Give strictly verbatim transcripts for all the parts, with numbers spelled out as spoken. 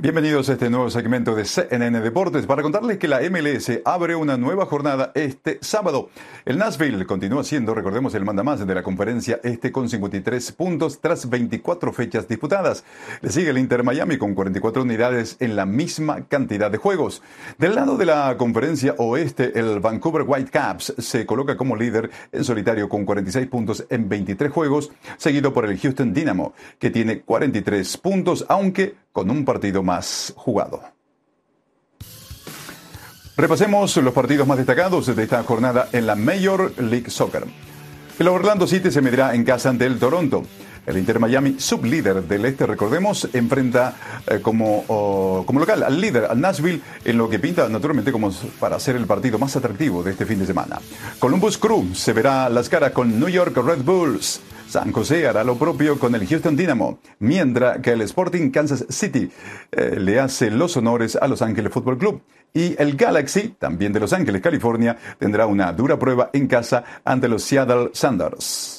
Bienvenidos a este nuevo segmento de C N N Deportes para contarles que la M L S abre una nueva jornada este sábado. El Nashville continúa siendo, recordemos, el mandamás de la conferencia este con cincuenta y tres puntos tras veinticuatro fechas disputadas. Le sigue el Inter Miami con cuarenta y cuatro unidades en la misma cantidad de juegos. Del lado de la conferencia oeste, el Vancouver Whitecaps se coloca como líder en solitario con cuarenta y seis puntos en veintitrés juegos, seguido por el Houston Dynamo, que tiene cuarenta y tres puntos, aunque con un partido más jugado. Repasemos los partidos más destacados de esta jornada en la Major League Soccer. El Orlando City se medirá en casa ante el Toronto. El Inter Miami, sublíder del este, recordemos, enfrenta eh, como, oh, como local al líder, al Nashville, en lo que pinta naturalmente como para ser el partido más atractivo de este fin de semana. Columbus Crew se verá las caras con New York Red Bulls. San José hará lo propio con el Houston Dynamo, mientras que el Sporting Kansas City eh, le hace los honores a Los Ángeles Football Club. Y el Galaxy, también de Los Ángeles, California, tendrá una dura prueba en casa ante los Seattle Sounders.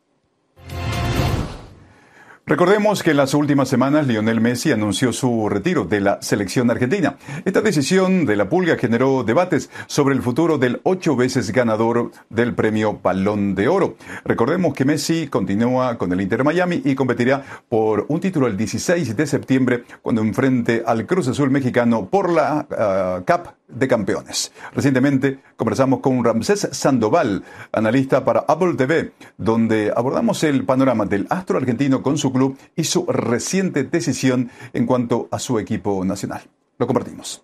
Recordemos que en las últimas semanas Lionel Messi anunció su retiro de la selección argentina. Esta decisión de la Pulga generó debates sobre el futuro del ocho veces ganador del premio Balón de Oro. Recordemos que Messi continúa con el Inter Miami y competirá por un título el dieciséis de septiembre cuando enfrente al Cruz Azul mexicano por la uh, Cup de Campeones. Recientemente conversamos con Ramsés Sandoval, analista para Apple T V, donde abordamos el panorama del astro argentino con su club y su reciente decisión en cuanto a su equipo nacional. Lo compartimos.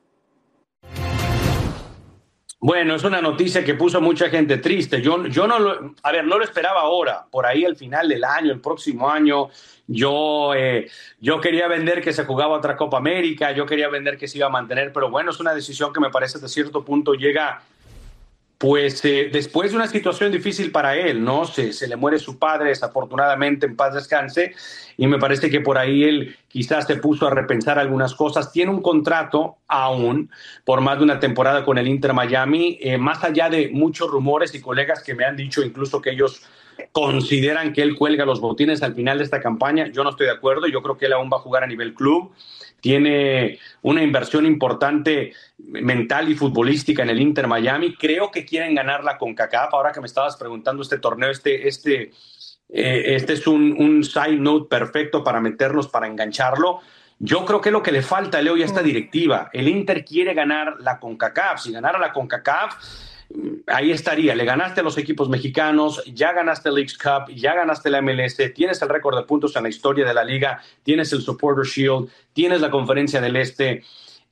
Bueno, es una noticia que puso a mucha gente triste. Yo, yo no lo, a ver, no lo esperaba ahora, por ahí al final del año, el próximo año. Yo, eh, yo quería vender que se jugaba otra Copa América, yo quería vender que se iba a mantener, pero bueno, es una decisión que me parece de cierto punto llega, pues eh, después de una situación difícil para él, ¿no? Se, se le muere su padre, desafortunadamente, en paz descanse, y me parece que por ahí él quizás se puso a repensar algunas cosas. Tiene un contrato aún por más de una temporada con el Inter Miami, eh, más allá de muchos rumores y colegas que me han dicho incluso que ellos consideran que él cuelga los botines al final de esta campaña. Yo no estoy de acuerdo, yo creo que él aún va a jugar a nivel club. Tiene una inversión importante mental y futbolística en el Inter Miami. Creo que quieren ganar la CONCACAF. Ahora que me estabas preguntando este torneo, este, este, eh, este es un, un side note perfecto para meternos, para engancharlo. Yo creo que lo que le falta, Leo, ya esta directiva. El Inter quiere ganar la CONCACAF. Si ganara la CONCACAF, ahí estaría. Le ganaste a los equipos mexicanos, ya ganaste el Leagues Cup, ya ganaste la M L S, tienes el récord de puntos en la historia de la liga, tienes el Supporter Shield, tienes la Conferencia del Este.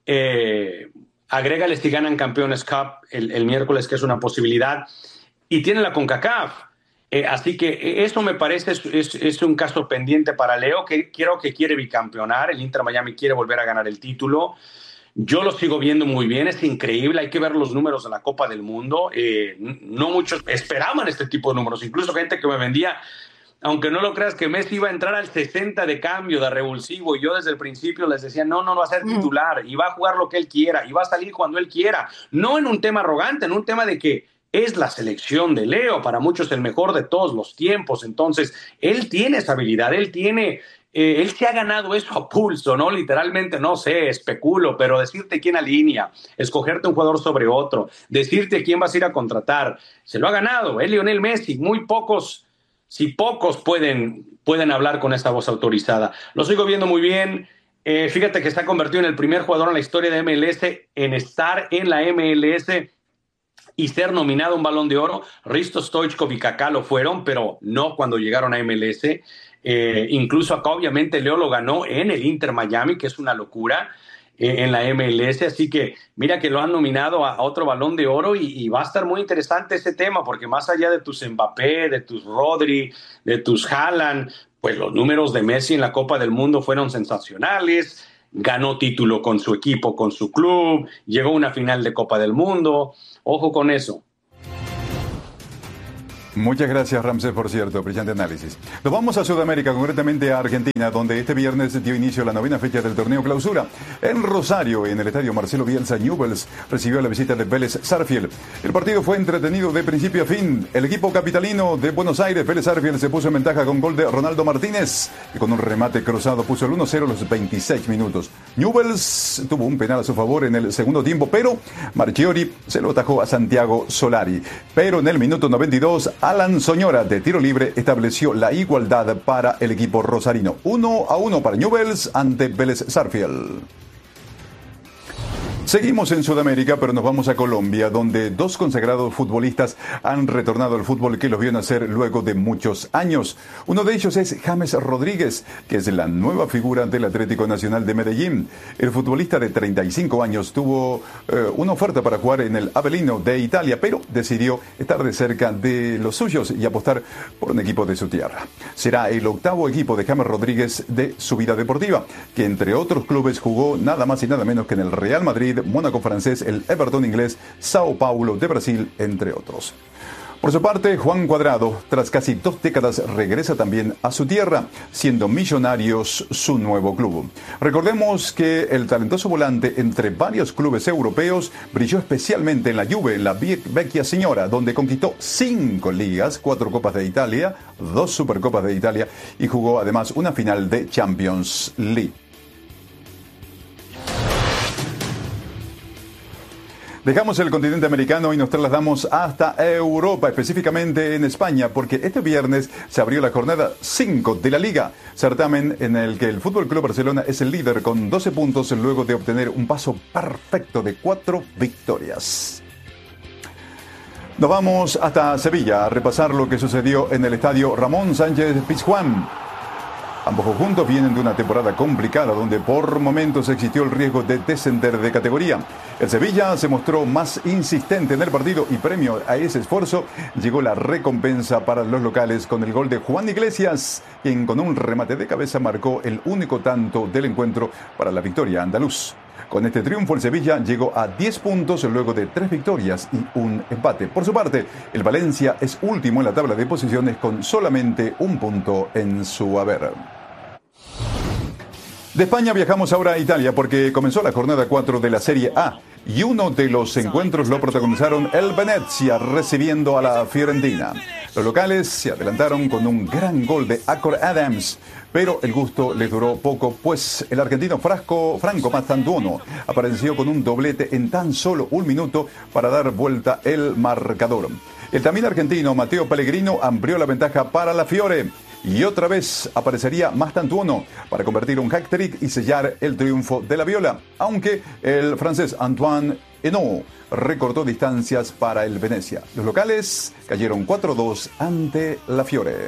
Eh, agrégale si ganan Campeones Cup el, el miércoles, que es una posibilidad, y tiene la CONCACAF. Eh, así que eso me parece es, es, es un caso pendiente para Leo, que creo que quiere bicampeonar. El Inter Miami quiere volver a ganar el título. Yo lo sigo viendo muy bien, es increíble, hay que ver los números de la Copa del Mundo. Eh, no muchos esperaban este tipo de números, incluso gente que me vendía, aunque no lo creas, que Messi iba a entrar al sesenta de cambio, de revulsivo, y yo desde el principio les decía, no, no, no va a ser titular, y va a jugar lo que él quiera, y va a salir cuando él quiera. No en un tema arrogante, en un tema de que es la selección de Leo, para muchos el mejor de todos los tiempos. Entonces, él tiene esa habilidad, él tiene... Eh, él se ha ganado eso a pulso, ¿no? Literalmente, no sé, especulo, pero decirte quién alinea, escogerte un jugador sobre otro, decirte quién vas a ir a contratar, se lo ha ganado, es Lionel Messi. Muy pocos, si pocos pueden, pueden hablar con esa voz autorizada. Lo sigo viendo muy bien. Eh, fíjate que se ha convertido en el primer jugador en la historia de M L S en estar en la M L S y ser nominado a un Balón de Oro. Risto Stoichkov y Kaká lo fueron, pero no cuando llegaron a M L S. Eh, incluso acá obviamente Leo lo ganó en el Inter Miami, que es una locura, eh, en la M L S, así que mira que lo han nominado a, a otro Balón de Oro, y, y va a estar muy interesante ese tema, porque más allá de tus Mbappé, de tus Rodri, de tus Haaland, pues los números de Messi en la Copa del Mundo fueron sensacionales. Ganó título con su equipo, con su club, llegó a una final de Copa del Mundo. Ojo con eso. Muchas gracias, Ramsés, por cierto, brillante análisis. Nos vamos a Sudamérica, concretamente a Argentina, donde este viernes dio inicio la novena fecha del torneo Clausura. En Rosario, en el estadio Marcelo Bielsa, Newell's recibió la visita de Vélez Sarsfield. El partido fue entretenido de principio a fin. El equipo capitalino de Buenos Aires, Vélez Sarsfield, se puso en ventaja con gol de Ronaldo Martínez, y con un remate cruzado puso el uno cero a los veintiséis minutos. Newell's tuvo un penal a su favor en el segundo tiempo, pero Marchiori se lo atajó a Santiago Solari. Pero en el minuto noventa y dos, Alan Soñora, de tiro libre, estableció la igualdad para el equipo rosarino. uno a uno para Newell's ante Vélez Sarsfield. Seguimos en Sudamérica, pero nos vamos a Colombia, donde dos consagrados futbolistas han retornado al fútbol que los vio nacer luego de muchos años. Uno de ellos es James Rodríguez, que es la nueva figura del Atlético Nacional de Medellín. El futbolista de treinta y cinco años tuvo eh, una oferta para jugar en el Avellino de Italia, pero decidió estar de cerca de los suyos y apostar por un equipo de su tierra. Será el octavo equipo de James Rodríguez de su vida deportiva, que entre otros clubes jugó nada más y nada menos que en el Real Madrid, Mónaco francés, el Everton inglés, Sao Paulo de Brasil, entre otros. Por su parte, Juan Cuadrado, tras casi dos décadas, regresa también a su tierra, siendo Millonarios su nuevo club. Recordemos que el talentoso volante, entre varios clubes europeos, brilló especialmente en la Juve, en la Vecchia Signora, donde conquistó cinco ligas, cuatro Copas de Italia, dos Supercopas de Italia y jugó además una final de Champions League. Dejamos el continente americano y nos trasladamos hasta Europa, específicamente en España, porque este viernes se abrió la jornada cinco de la Liga, certamen en el que el F C Barcelona es el líder con doce puntos luego de obtener un paso perfecto de cuatro victorias. Nos vamos hasta Sevilla a repasar lo que sucedió en el estadio Ramón Sánchez Pizjuán. Ambos conjuntos vienen de una temporada complicada donde por momentos existió el riesgo de descender de categoría. El Sevilla se mostró más insistente en el partido y premio a ese esfuerzo llegó la recompensa para los locales con el gol de Juan Iglesias, quien con un remate de cabeza marcó el único tanto del encuentro para la victoria andaluz. Con este triunfo el Sevilla llegó a diez puntos luego de tres victorias y un empate. Por su parte, el Valencia es último en la tabla de posiciones con solamente un punto en su haber. De España viajamos ahora a Italia porque comenzó la jornada cuatro de la Serie A y uno de los encuentros lo protagonizaron el Venezia recibiendo a la Fiorentina. Los locales se adelantaron con un gran gol de Acor Adams, pero el gusto les duró poco, pues el argentino Frasco, Franco Mastantuono apareció con un doblete en tan solo un minuto para dar vuelta el marcador. El también argentino Matteo Pellegrino amplió la ventaja para la Fiore. Y otra vez aparecería Mastantuono para convertir un hat-trick y sellar el triunfo de la Viola, aunque el francés Antoine Henault recortó distancias para el Venezia. Los locales cayeron cuatro dos ante la Fiore.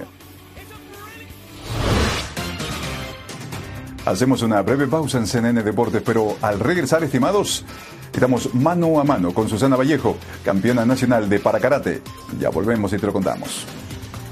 Hacemos una breve pausa en C N N Deportes, pero al regresar, estimados, estamos mano a mano con Susana Vallejo, campeona nacional de parakarate. Ya volvemos y te lo contamos.